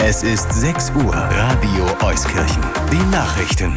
Es ist 6 Uhr. Radio Euskirchen. Die Nachrichten.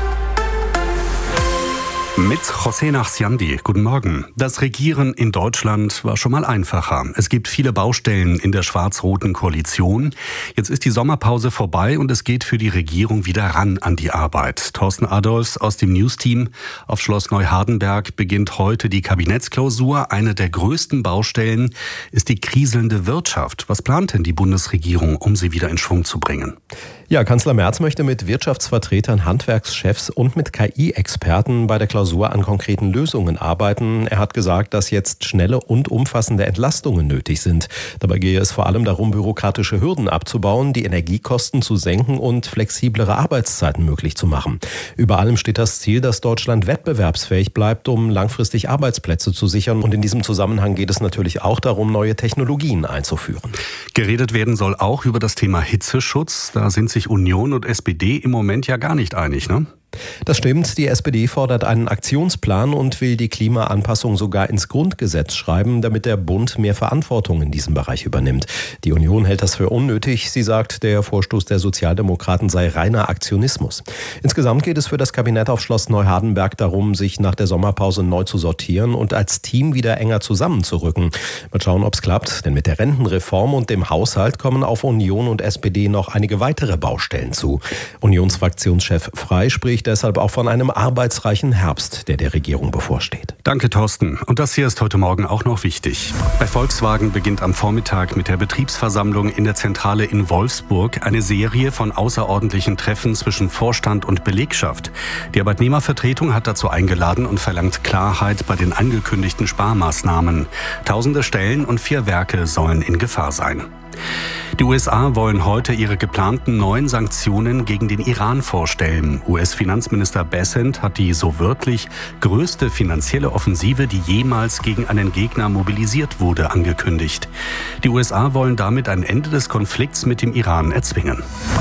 Mit José Nachsiandi. Guten Morgen. Das Regieren in Deutschland war schon mal einfacher. Es gibt viele Baustellen in der schwarz-roten Koalition. Jetzt ist die Sommerpause vorbei und es geht für die Regierung wieder ran an die Arbeit. Thorsten Adolfs aus dem News-Team auf Schloss Neuhardenberg beginnt heute die Kabinettsklausur. Eine der größten Baustellen ist die kriselnde Wirtschaft. Was plant denn die Bundesregierung, um sie wieder in Schwung zu bringen? Ja, Kanzler Merz möchte mit Wirtschaftsvertretern, Handwerkschefs und mit KI-Experten bei der Klausur an konkreten Lösungen arbeiten. Er hat gesagt, dass jetzt schnelle und umfassende Entlastungen nötig sind. Dabei gehe es vor allem darum, bürokratische Hürden abzubauen, die Energiekosten zu senken und flexiblere Arbeitszeiten möglich zu machen. Über allem steht das Ziel, dass Deutschland wettbewerbsfähig bleibt, um langfristig Arbeitsplätze zu sichern. Und in diesem Zusammenhang geht es natürlich auch darum, neue Technologien einzuführen. Geredet werden soll auch über das Thema Hitzeschutz. Da sind sich Union und SPD im Moment ja gar nicht einig, ne? Das stimmt. Die SPD fordert einen Aktionsplan und will die Klimaanpassung sogar ins Grundgesetz schreiben, damit der Bund mehr Verantwortung in diesem Bereich übernimmt. Die Union hält das für unnötig. Sie sagt, der Vorstoß der Sozialdemokraten sei reiner Aktionismus. Insgesamt geht es für das Kabinett auf Schloss Neuhardenberg darum, sich nach der Sommerpause neu zu sortieren und als Team wieder enger zusammenzurücken. Mal schauen, ob es klappt, denn mit der Rentenreform und dem Haushalt kommen auf Union und SPD noch einige weitere Baustellen zu. Unionsfraktionschef Frey spricht deshalb auch von einem arbeitsreichen Herbst, der Regierung bevorsteht. Danke, Thorsten. Und das hier ist heute Morgen auch noch wichtig. Bei Volkswagen beginnt am Vormittag mit der Betriebsversammlung in der Zentrale in Wolfsburg eine Serie von außerordentlichen Treffen zwischen Vorstand und Belegschaft. Die Arbeitnehmervertretung hat dazu eingeladen und verlangt Klarheit bei den angekündigten Sparmaßnahmen. Tausende Stellen und 4 Werke sollen in Gefahr sein. Die USA wollen heute ihre geplanten neuen Sanktionen gegen den Iran vorstellen. US-Finanzminister Bessent hat die so wörtlich größte finanzielle Offensive, die jemals gegen einen Gegner mobilisiert wurde, angekündigt. Die USA wollen damit ein Ende des Konflikts mit dem Iran erzwingen.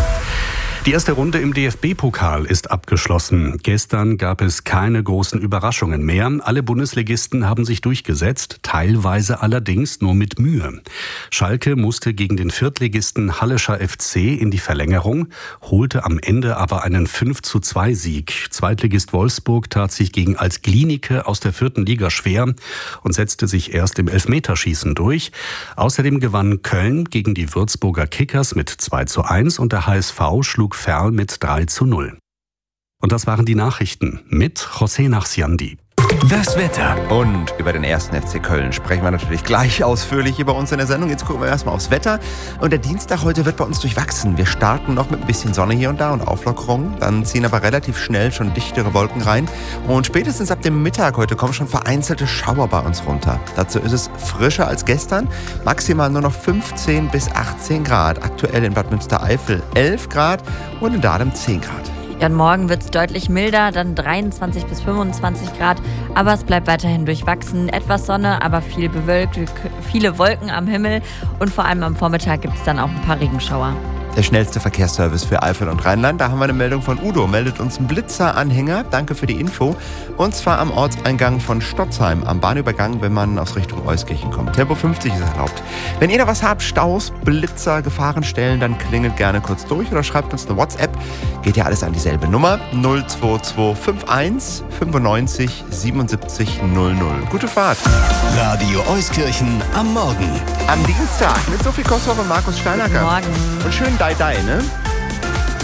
Die erste Runde im DFB-Pokal ist abgeschlossen. Gestern gab es keine großen Überraschungen mehr. Alle Bundesligisten haben sich durchgesetzt, teilweise allerdings nur mit Mühe. Schalke musste gegen den Viertligisten Hallescher FC in die Verlängerung, holte am Ende aber einen 5:2-Sieg. Zweitligist Wolfsburg tat sich gegen Altglienicke aus der 4. Liga schwer und setzte sich erst im Elfmeterschießen durch. Außerdem gewann Köln gegen die Würzburger Kickers mit 2:1 und der HSV schlug Ferl mit 3:0. Und das waren die Nachrichten mit José Nachsiandi. Das Wetter. Und über den 1. FC Köln sprechen wir natürlich gleich ausführlich hier bei uns in der Sendung. Jetzt gucken wir erstmal aufs Wetter. Und der Dienstag heute wird bei uns durchwachsen. Wir starten noch mit ein bisschen Sonne hier und da und Auflockerung. Dann ziehen aber relativ schnell schon dichtere Wolken rein. Und spätestens ab dem Mittag heute kommen schon vereinzelte Schauer bei uns runter. Dazu ist es frischer als gestern. Maximal nur noch 15 bis 18 Grad. Aktuell in Bad Münstereifel 11 Grad und in Dahlem 10 Grad. Ja, und morgen wird es deutlich milder, dann 23 bis 25 Grad. Aber es bleibt weiterhin durchwachsen. Etwas Sonne, aber viel bewölkt, viele Wolken am Himmel. Und vor allem am Vormittag gibt es dann auch ein paar Regenschauer. Der schnellste Verkehrsservice für Eifel und Rheinland. Da haben wir eine Meldung von Udo. Meldet uns ein Blitzer-Anhänger. Danke für die Info. Und zwar am Ortseingang von Stotzheim, am Bahnübergang, wenn man aus Richtung Euskirchen kommt. Tempo 50 ist erlaubt. Wenn ihr da was habt, Staus, Blitzer, Gefahrenstellen, dann klingelt gerne kurz durch oder schreibt uns eine WhatsApp. Geht ja alles an dieselbe Nummer. 02251 95 77 00. Gute Fahrt. Radio Euskirchen am Morgen. Am Dienstag mit Sophie Kossow und Markus Steinacker. Guten Morgen. Und schön Dai, ne?